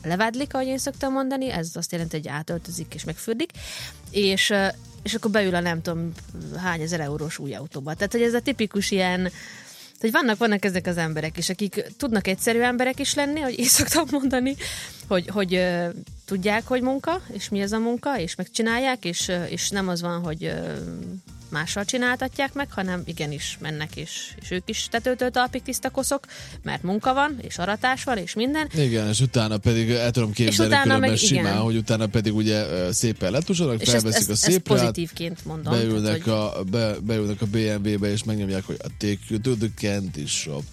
levádlik, ahogy én szoktam mondani, ez azt jelenti, hogy átöltözik és megfürdik, és akkor beül a nem tudom hány ezer eurós új autóba. Tehát, hogy ez a tipikus ilyen, hogy vannak ezek az emberek is, akik tudnak egyszerű emberek is lenni, hogy én szoktam mondani, hogy tudják, hogy munka, és mi ez a munka, és megcsinálják, és nem az van, hogy mással csináltatják meg, hanem igenis mennek, és ők is tetőtől talpig tiszta koszok, mert munka van, és aratás van, és minden. Igen, és utána pedig el tudom képzelni különben simán, hogy utána pedig ugye szépen letusolnak, felveszik a szépre. Ezt pozitívként mondom. Beülnek, beülnek a BMW-be, és megnyomják, hogy a take you to the candy shop.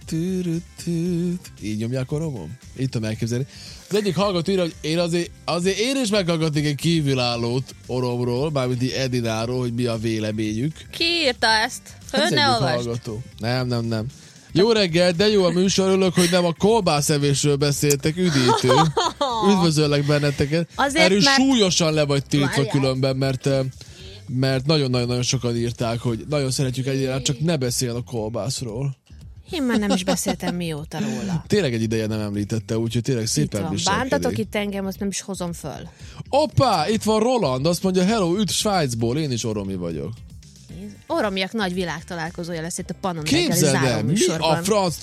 Így nyomják oromon? Így tudom elképzelni. Az egyik hallgató írja, hogy én is meghallgatnék egy kívülállót oromról, mármint így Edináról, hogy mi a véleményük. Ki írta ezt? Ez egyik hallgató. Nem. Jó reggel, de jó a műsor, örülök, hogy nem a kolbászevésről beszéltek, üdítő. Üdvözöllek benneteket. Erről súlyosan le vagy tiltva különben, mert nagyon-nagyon sokan írták, hogy nagyon szeretjük egyébként, csak ne beszél a kolbászról. Én már nem is beszéltem mióta róla. Tényleg egy ideje nem említette, úgyhogy tényleg szépen viselkedik. Bántatok itt engem, azt nem is hozom föl. Hoppá, itt van Roland, azt mondja, hello, üdv Svájcból, én is oromi vagyok. Oromiak nagy világtalálkozója lesz itt a Pannon reggeli záró műsorban. Mi a franc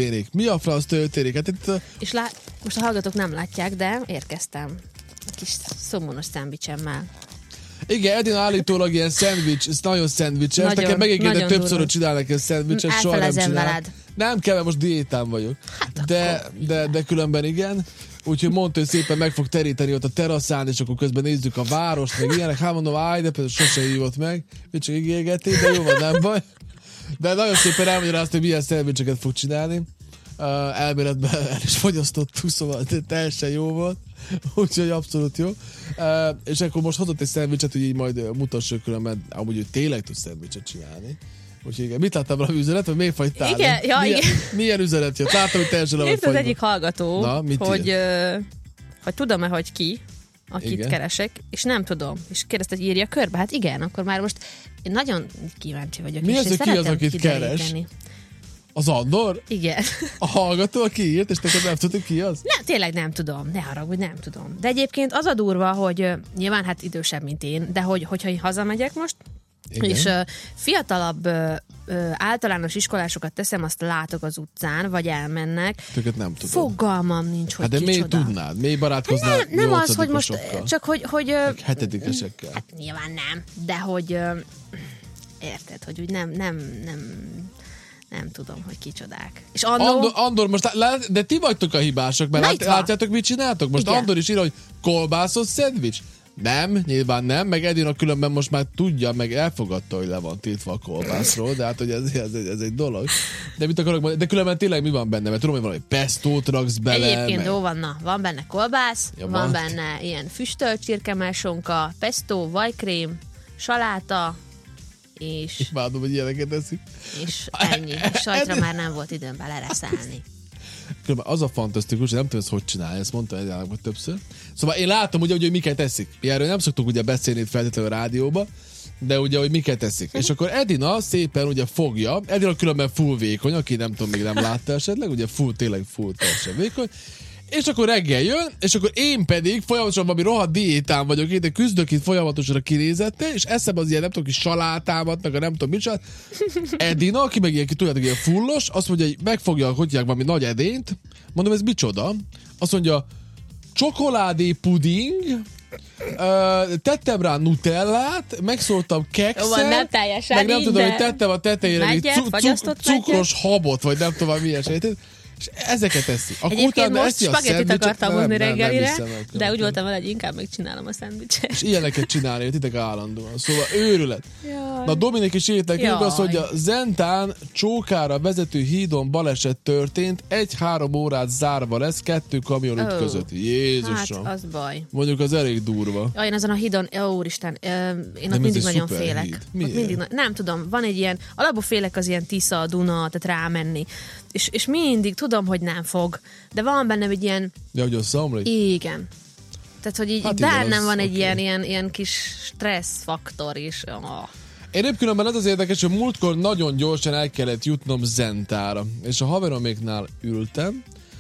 történik? Hát itt és most a hallgatók nem látják, de érkeztem. A kis szomonos szendvicsemmel. Igen, Edina állítólag ilyen szendvics, ez nagyon szendvicses. Nekem megígérte többször, hogy csinál nekem szendvicset, soha nem csinál. Veled. Nem kell, most diétán vagyok. Hát de különben igen. Úgyhogy mondta, hogy szépen meg fog teríteni ott a teraszán, és akkor közben nézzük a várost, meg ilyenek. Hát mondom, de például sose hívott meg. Ő csak ígérgeti, de jó van, nem baj. De nagyon szépen elmagyarázta, hogy milyen szendvicseket fog csinálni. Elméletben el is fogyasztottuk, szóval teljesen jó volt. Úgyhogy abszolút jó. És akkor most hozott egy szendvicset, hogy így majd mutassa különben, amúgy ő tényleg tud szendvicset csinálni. Úgyhogy igen, mit láttam valami üzenet, vagy miért fagytál? Igen, igen. Milyen üzenet jött? Láttam, hogy teljesen le vagy fagyva. Az egyik hallgató, hogy tudom-e, hogy ki, akit igen. keresek, és nem tudom. És kérdezte, hogy írja körbe. Hát igen, akkor már most én nagyon kíváncsi vagyok. Mi az, hogy ki az, akit keres? Az Andor? Igen. A hallgató, aki írt, és neked nem tudod, ki az? Nem, tényleg nem tudom. Ne haragudj, nem tudom. De egyébként az a durva, hogy nyilván hát idősebb, mint én, de hogyha én hazamegyek most, igen. és fiatalabb általános iskolásokat teszem, azt látok az utcán, vagy elmennek. Töket nem tudom. Fogalmam nincs, hogy hát de kicsoda. Miért tudnád? Miért barátkoznál nem az, hogy most csak hogy hetedikesekkel. Hát nyilván nem, de hogy érted, hogy úgy nem tudom, hogy kicsodák. És Andor most, de ti vagytok a hibások, mert látjátok, mit csináltok? Most igen. Andor is ír, hogy kolbászos szendvics. Nem, nyilván nem, meg Edina különben most már tudja, meg elfogadta, hogy le van tiltva a kolbászról, de hát, hogy ez egy dolog. De mit akarok mondani? De különben tényleg mi van benne? Mert tudom, hogy valami pestót raksz bele. Egyébként jó van benne kolbász, ja, van benne ilyen füstölt csirkemelsonka, pesto, vajkrém, saláta, és... Imádom, hogy ilyeneket eszik. És ennyi. És sajtra már nem volt időm belereszállni. Különben az a fantasztikus, hogy nem tudom, hogy csinálja, ezt mondta egyáltalán többször. Szóval én látom ugye, hogy miket eszik. Mi erről nem szoktuk ugye beszélni itt feltétlenül a rádióba, de ugye, hogy miket eszik. És akkor Edina szépen ugye fogja, Edina különben full vékony, aki nem tudom, még nem látta esetleg, ugye tényleg full teljesen vékony, és akkor reggel jön, és akkor én pedig folyamatosan valami rohadt diétán vagyok, én küzdök itt folyamatosan a kinézettel, és eszem az ilyen nem tudom, kis salátámat, meg a nem tudom mit. Edina, aki meg ilyen, tudjátok, ilyen fullos, azt mondja, hogy megfogja, hogy hívják valami nagy edényt, mondom, ez micsoda? Azt mondja, csokoládé puding, tettem rá nutellát, megszóltam kekszet, nem teljesen meg nem tudom, hogy tettem a tetejére cukros habot, vagy nem tudom, milyen sejtét. És ezeket eszi. Egyébként most spagettit akartam hozni reggelire, de úgy voltam vele, hogy inkább megcsinálom a szendvicset. És ilyeneket csinálni, titek állandóan. Szóval őrület. Jaj. Na Dominik is írt nekünk azt, hogy a Zentán Csókára vezető hídon baleset történt, 1-3 órát zárva lesz, 2 kamion ütközött. Jézusom. Hát az baj. Mondjuk az elég durva. Én azon a hídon, úristen, én ott mindig nagyon félek. Nem tudom, van egy ilyen, alapból félek az ilyen Tisza, Duna, tehát rámenni. És mindig tudom, hogy nem fog. De van bennem egy ilyen... Ja, hogy összeomlik? Igen. Tehát, hogy így hát bennem van egy ilyen kis stresszfaktor is. Oh. Én különben az érdekes, hogy múltkor nagyon gyorsan el kellett jutnom Zentára. És a haveroméknál ültem,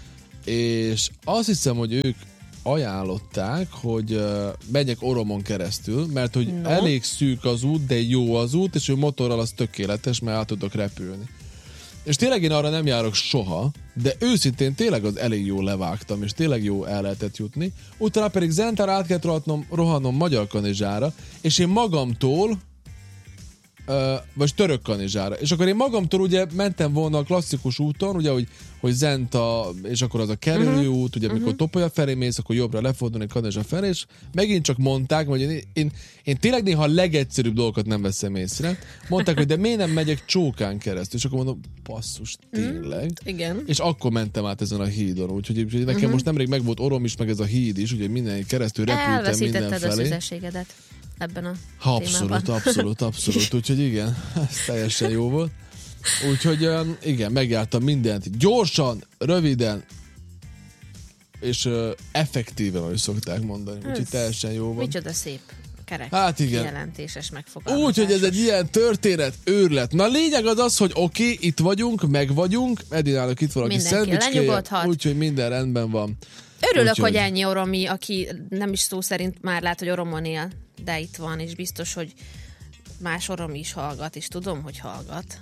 és azt hiszem, hogy ők ajánlották, hogy menjek Oromon keresztül, mert hogy elég szűk az út, de jó az út, és ő motorral az tökéletes, mert át tudok repülni. És tényleg én arra nem járok soha, de őszintén tényleg az elég jól levágtam, és tényleg jó el lehetett jutni. Utána pedig Zentára át kellett rohannom Magyar-Kanizsára, és én magamtól vagy Török-Kanizsára. És akkor én magamtól ugye mentem volna a klasszikus úton, ugye, hogy Zenta, és akkor az a kerülőút, ugye, amikor Topolya felé mész, akkor jobbra lefordulni Kanizsa felé, és megint csak mondták, hogy én tényleg néha a legegyszerűbb dolgokat nem veszem észre. Mondták, hogy de miért nem megyek Csókán keresztül? És akkor mondom, basszus, tényleg? Igen. És akkor mentem át ezen a hídon, úgyhogy nekem most nemrég meg volt Orom is, meg ez a híd is, ugye minden keresztül repültem mindenfelé. Elveszítetted a szüzességedet ebben a témában. Abszolút, úgyhogy igen, ez teljesen jó volt. Úgyhogy igen, megjártam mindent gyorsan, röviden, és effektíven, ahogy szokták mondani. Úgyhogy teljesen jó volt. Micsoda szép, kerek, jelentéses megfogalmazás. Úgyhogy ez egy ilyen történet, őrület. Na lényeg az, hogy oké, itt vagyunk, meg vagyunk, Edinának itt valaki szendvicskéje, úgyhogy minden rendben van. Örülök, hogy ennyi oromi, aki nem is szó szerint már lát, hogy Oromon él, de itt van, és biztos, hogy más oromi is hallgat, és tudom, hogy hallgat.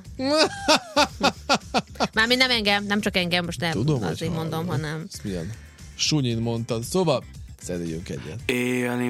Mármint nem engem, nem csak engem, most nem tudom, azért mondom, hanem... Ezt milyen sunyin mondtad. Szóval, szedjünk egyet. Éjjeli